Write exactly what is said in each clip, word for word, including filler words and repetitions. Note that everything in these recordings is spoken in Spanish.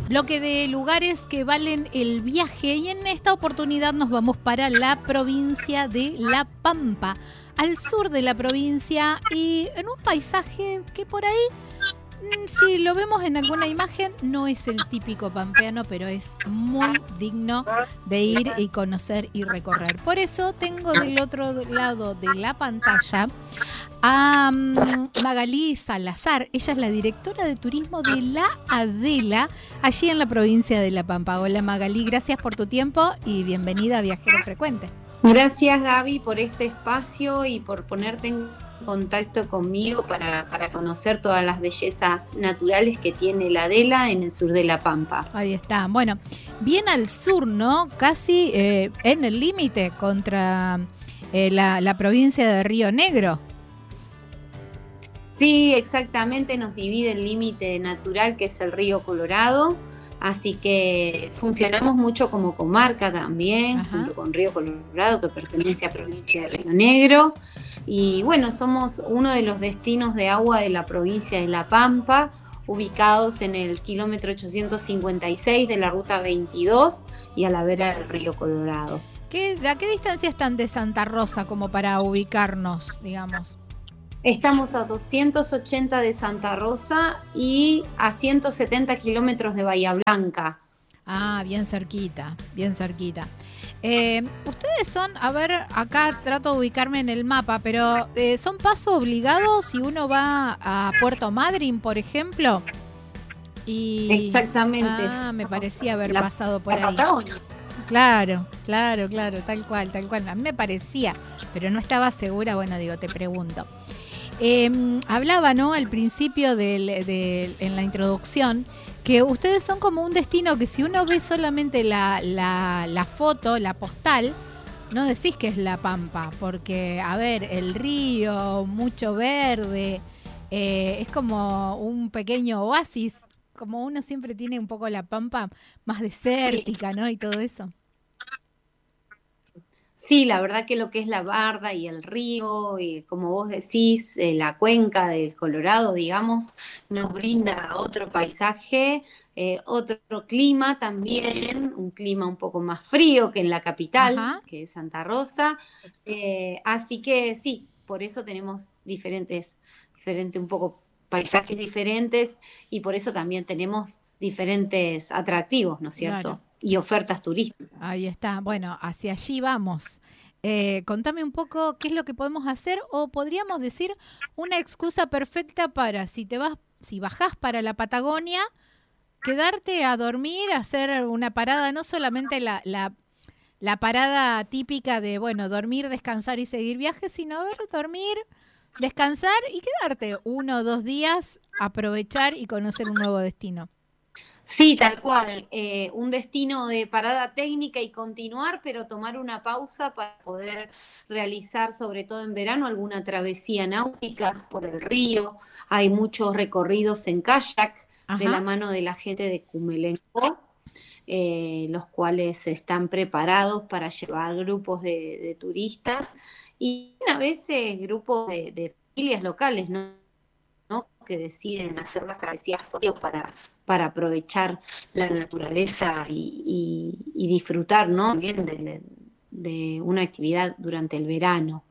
bloque de lugares que valen el viaje y en esta oportunidad nos vamos para la provincia de La Pampa, al sur de la provincia y en un paisaje que por ahí, si lo vemos en alguna imagen, no es el típico pampeano, pero es muy digno de ir y conocer y recorrer. Por eso tengo del otro lado de la pantalla a um, Magalí Salazar. Ella es la directora de turismo de La Adela, allí en la provincia de La Pampa. Hola Magalí, gracias por tu tiempo y bienvenida a Viajero Frecuente. Gracias Gaby por este espacio y por ponerte en contacto conmigo para, para conocer todas las bellezas naturales que tiene La Adela en el sur de La Pampa. Ahí está. Bueno, bien al sur, ¿no? Casi eh, en el límite contra eh, la, la provincia de Río Negro. Sí, exactamente, nos divide el límite natural que es el río Colorado, así que funcionamos mucho como comarca también, Ajá. junto con Río Colorado, que pertenece a la provincia de Río Negro, y bueno, somos uno de los destinos de agua de la provincia de La Pampa, ubicados en el kilómetro ochocientos cincuenta y seis de la ruta veintidós y a la vera del río Colorado. ¿Qué, ¿A qué distancia están de Santa Rosa como para ubicarnos, digamos? Estamos a doscientos ochenta de Santa Rosa y a ciento setenta kilómetros de Bahía Blanca. Ah, bien cerquita, bien cerquita. Eh, ustedes son, a ver, acá trato de ubicarme en el mapa, pero eh, ¿son paso obligado si uno va a Puerto Madryn, por ejemplo? Y, Exactamente. Ah, me parecía haber la, pasado por ahí. Patagonia. Claro, claro, claro, tal cual, tal cual. A mí me parecía, pero no estaba segura, bueno, digo, te pregunto. Eh, hablaba, ¿no? Al principio del, del, en la introducción, que ustedes son como un destino que si uno ve solamente la, la, la foto, la postal, no decís que es La Pampa, porque, a ver, el río, mucho verde, eh, es como un pequeño oasis, como uno siempre tiene un poco La Pampa más desértica, ¿no? Y todo eso. Sí, la verdad que lo que es la barda y el río, y como vos decís, eh, la cuenca del Colorado, digamos, nos brinda otro paisaje, eh, otro clima también, un clima un poco más frío que en la capital, Ajá. que es Santa Rosa. Eh, así que sí, por eso tenemos diferentes, diferentes un poco paisajes diferentes y por eso también tenemos diferentes atractivos, ¿no es cierto? Claro. Y ofertas turísticas. Ahí está. Bueno, hacia allí vamos. Eh, contame un poco qué es lo que podemos hacer o podríamos decir una excusa perfecta para si te vas, si bajás para la Patagonia, quedarte a dormir, hacer una parada, no solamente la, la, la parada típica de, bueno, dormir, descansar y seguir viaje, sino ver, dormir, descansar y quedarte uno o dos días, aprovechar y conocer un nuevo destino. Sí, tal cual, eh, un destino de parada técnica y continuar, pero tomar una pausa para poder realizar, sobre todo en verano, alguna travesía náutica por el río. Hay muchos recorridos en kayak Ajá. de la mano de la gente de Cumelenco, eh, los cuales están preparados para llevar grupos de, de turistas y a veces grupos de, de familias locales, ¿no? ¿no? que deciden hacer las travesías para, para aprovechar la naturaleza y, y, y disfrutar, ¿no? También de, de una actividad durante el verano.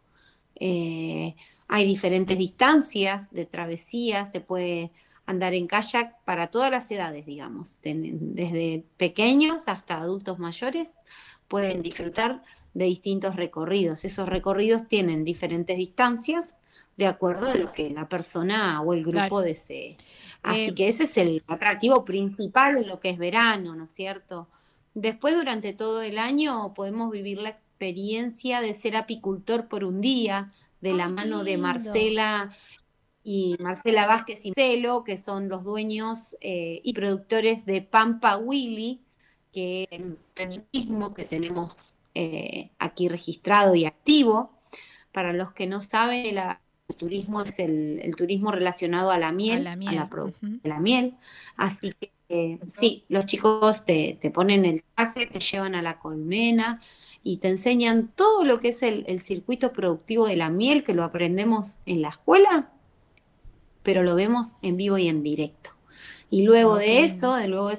Eh, hay diferentes distancias de travesía, se puede andar en kayak para todas las edades, digamos, desde pequeños hasta adultos mayores pueden disfrutar de distintos recorridos. Esos recorridos tienen diferentes distancias de acuerdo a lo que la persona o el grupo claro. desee. Así eh, que ese es el atractivo principal en lo que es verano, ¿no es cierto? Después, durante todo el año, podemos vivir la experiencia de ser apicultor por un día, de la Ay, mano de Marcela y Marcela Vázquez y Marcelo, que son los dueños eh, y productores de Pampa Willy, que es el emprendimiento que tenemos eh, aquí registrado y activo. Para los que no saben, la El turismo es el, el turismo relacionado a la miel, a la, miel. A la producción uh-huh. de la miel. Así que eh, sí, los chicos te, te ponen el traje, te llevan a la colmena y te enseñan todo lo que es el, el circuito productivo de la miel, que lo aprendemos en la escuela, pero lo vemos en vivo y en directo. Y luego oh, de eso, de luego de esa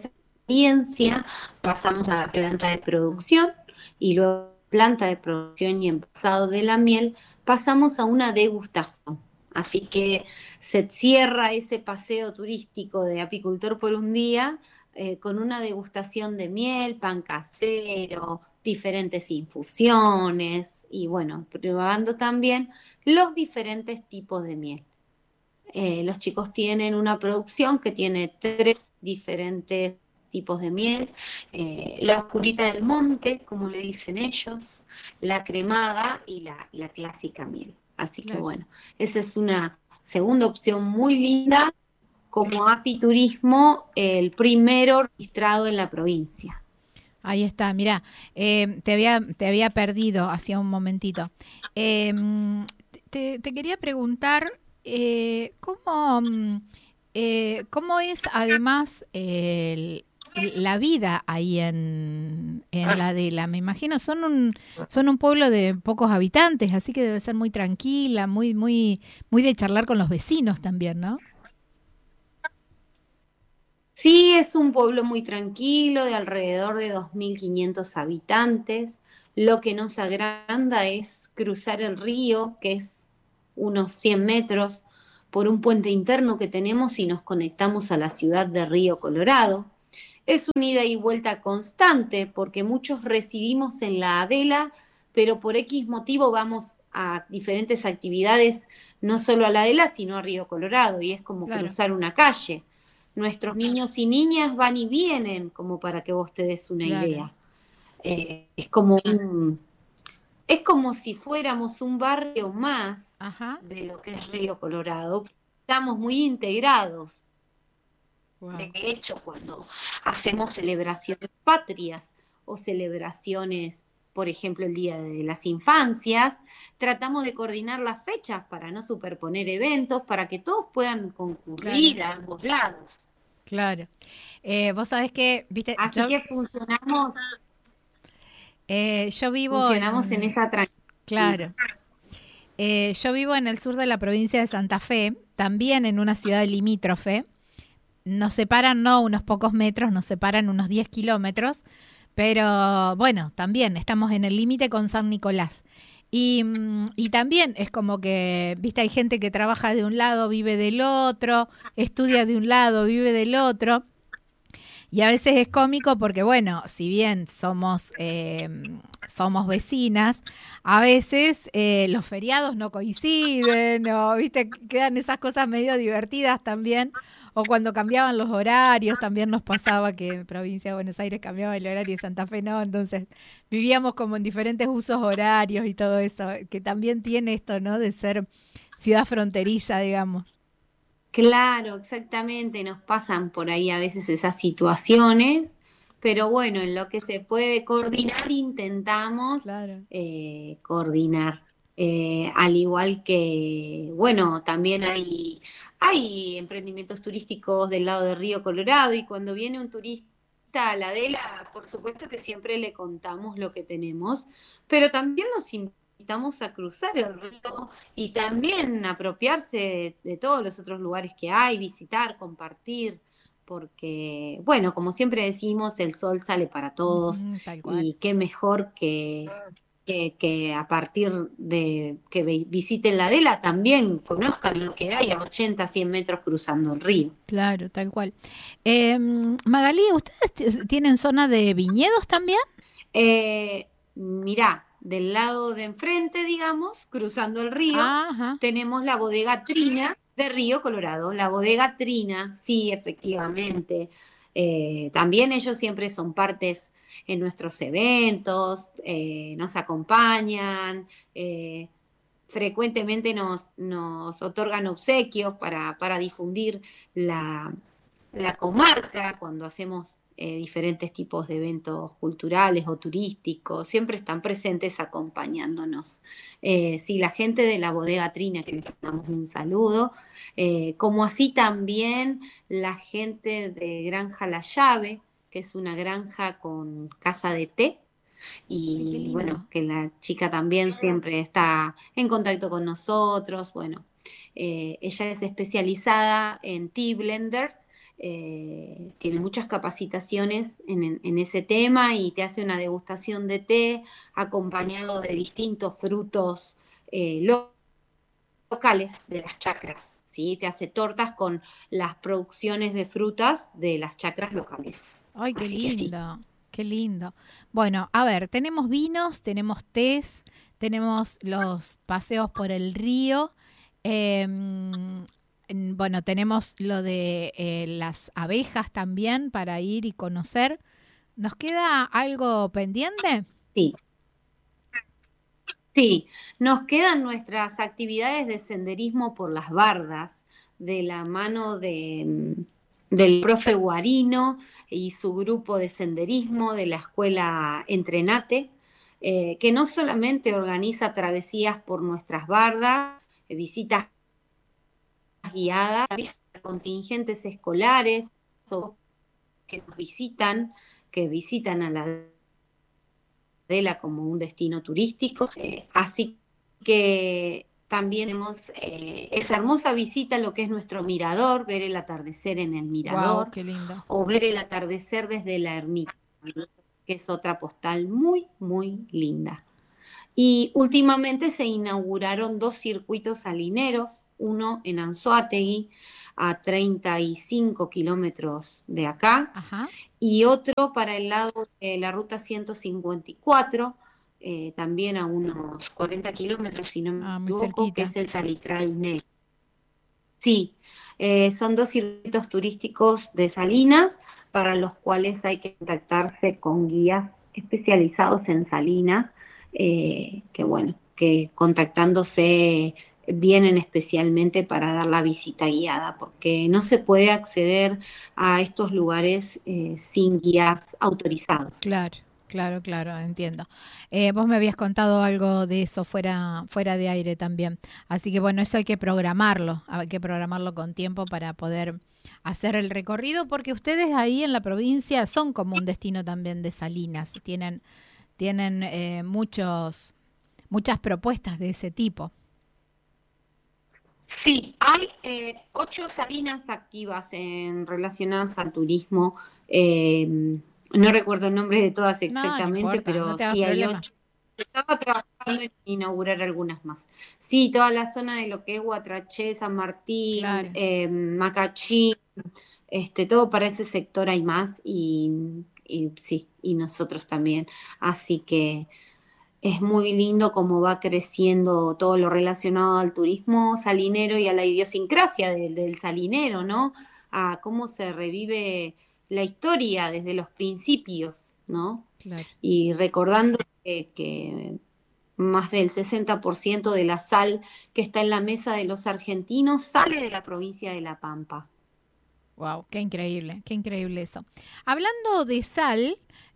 experiencia, pasamos a la planta de producción y luego planta de producción y envasado de la miel, pasamos a una degustación. Así que se cierra ese paseo turístico de apicultor por un día eh, con una degustación de miel, pan casero, diferentes infusiones y bueno, probando también los diferentes tipos de miel. Eh, los chicos tienen una producción que tiene tres diferentes tipos de miel, eh, la oscurita del monte, como le dicen ellos, la cremada y la, la clásica miel. Así que Claro. bueno, esa es una segunda opción muy linda como apiturismo, el primero registrado en la provincia. Ahí está, mira, eh, te había, te había perdido hacía un momentito. Eh, te, te quería preguntar eh, cómo, mm, eh, cómo es además el- el- la vida ahí en, en la Adela. Me imagino, son un, son un pueblo de pocos habitantes, así que debe ser muy tranquila, muy, muy, muy de charlar con los vecinos también, ¿no? Sí, es un pueblo muy tranquilo, de alrededor de dos mil quinientos habitantes. Lo que nos agranda es cruzar el río, que es unos cien metros, por un puente interno que tenemos y nos conectamos a la ciudad de Río Colorado. Es una ida y vuelta constante porque muchos residimos en la Adela, pero por X motivo vamos a diferentes actividades, no solo a la Adela, sino a Río Colorado, y es como Claro, cruzar una calle. Nuestros niños y niñas van y vienen, como para que vos te des una claro. idea. Eh, es como un, es como si fuéramos un barrio más Ajá. de lo que es Río Colorado. Estamos muy integrados. De Wow. hecho, cuando hacemos celebraciones patrias o celebraciones, por ejemplo, el Día de las Infancias, tratamos de coordinar las fechas para no superponer eventos, para que todos puedan Claro, concurrir a ambos lados. claro. Eh, vos sabés que, viste, Así yo, que funcionamos, eh, yo vivo funcionamos en en, esa tranquilidad. claro, eh, yo vivo en el sur de la provincia de Santa Fe, también en una ciudad limítrofe. Nos separan, no unos pocos metros, nos separan unos diez kilómetros, pero bueno, también estamos en el límite con San Nicolás. Y, mm, y también es como que, viste, hay gente que trabaja de un lado, vive del otro, estudia de un lado, vive del otro. Y a veces es cómico porque, bueno, si bien somos, eh, somos vecinas, a veces eh, los feriados no coinciden, o, viste, quedan esas cosas medio divertidas también. O cuando cambiaban los horarios, también nos pasaba que en provincia de Buenos Aires cambiaba el horario y Santa Fe no, entonces vivíamos como en diferentes usos horarios y todo eso, que también tiene esto, ¿no? De ser ciudad fronteriza, digamos. Claro, exactamente, nos pasan por ahí a veces esas situaciones, pero bueno, en lo que se puede coordinar intentamos Claro. eh, coordinar. Eh, al igual que, bueno, también hay, hay emprendimientos turísticos del lado de Río Colorado y cuando viene un turista a la Adela, por supuesto que siempre le contamos lo que tenemos, pero también los invitamos a cruzar el río y también apropiarse de, de todos los otros lugares que hay, visitar, compartir, porque, bueno, como siempre decimos, el sol sale para todos Ujú, tal cual. y qué mejor que, que, que a partir de que vi- visiten la Adela también conozcan lo que hay a ochenta, cien metros cruzando el río. Claro, tal cual. Eh, Magalí, ¿ustedes t- tienen zona de viñedos también? Eh, mirá, del lado de enfrente, digamos, cruzando el río, Ajá. tenemos la bodega Trina de Río Colorado. La bodega Trina, sí, efectivamente. Eh, también ellos siempre son partes en nuestros eventos, eh, nos acompañan, eh, frecuentemente nos, nos otorgan obsequios para, para difundir la, la comarca cuando hacemos eh, diferentes tipos de eventos culturales o turísticos, siempre están presentes acompañándonos. Eh, sí, la gente de la bodega Trina, que les damos un saludo, eh, como así también la gente de Granja La Llave, que es una granja con casa de té, Ay, qué y bueno, lindo. que la chica también siempre está en contacto con nosotros. Bueno, eh, ella es especializada en tea blender, eh, tiene muchas capacitaciones en, en, en ese tema y te hace una degustación de té acompañado de distintos frutos eh, locales de las chacras, ¿sí? Te hace tortas con las producciones de frutas de las chacras locales. Ay, qué Así que sí. lindo, qué lindo. Bueno, a ver, tenemos vinos, tenemos tés, tenemos los paseos por el río. em, en- bueno, tenemos lo de eh, las abejas también para ir y conocer. ¿Nos queda algo pendiente? Sí, sí, nos quedan nuestras actividades de senderismo por las bardas, de la mano de, del profe Guarino y su grupo de senderismo de la escuela Entrenate, eh, que no solamente organiza travesías por nuestras bardas, eh, visitas guiadas, visitas contingentes escolares o que nos visitan, que visitan a la Adela como un destino turístico. Eh, así que también tenemos eh, esa hermosa visita a lo que es nuestro mirador, ver el atardecer en el Wow, mirador qué lindo. o ver el atardecer desde la ermita, que es otra postal muy, muy linda. Y últimamente se inauguraron dos circuitos salineros, uno en Anzoátegui, a treinta y cinco kilómetros de acá, Ajá. y otro para el lado de la ruta ciento cincuenta y cuatro, eh, también a unos cuarenta kilómetros, si no me Ah, muy equivoco, que cerquita. es el Salitral Negro. Sí, eh, son dos circuitos turísticos de Salinas para los cuales hay que contactarse con guías especializados en Salinas, eh, que bueno, que contactándose vienen especialmente para dar la visita guiada, porque no se puede acceder a estos lugares eh, sin guías autorizados. Claro, claro, claro, entiendo. Eh, vos me habías contado algo de eso fuera, fuera de aire también. Así que bueno, eso hay que programarlo, hay que programarlo con tiempo para poder hacer el recorrido, porque ustedes ahí en la provincia son como un destino también de salinas, tienen, tienen eh, muchos, muchas propuestas de ese tipo. Sí, hay eh, ocho salinas activas en, relacionadas al turismo. eh, no recuerdo el nombre de todas No, no exactamente, importa, no pero te hagas sí hay problema. ocho. Estaba trabajando en inaugurar algunas más. Sí, toda la zona de lo que es Guatraché, San Martín, Claro. eh, Macachín, este, todo para ese sector hay más y, y sí, y nosotros también. Así que es muy lindo cómo va creciendo todo lo relacionado al turismo salinero y a la idiosincrasia del, del salinero, ¿no? A cómo se revive la historia desde los principios, ¿no? Claro. Y recordando que, que más del sesenta por ciento de la sal que está en la mesa de los argentinos sale de la provincia de La Pampa. Wow, qué increíble, qué increíble eso. Hablando de sal,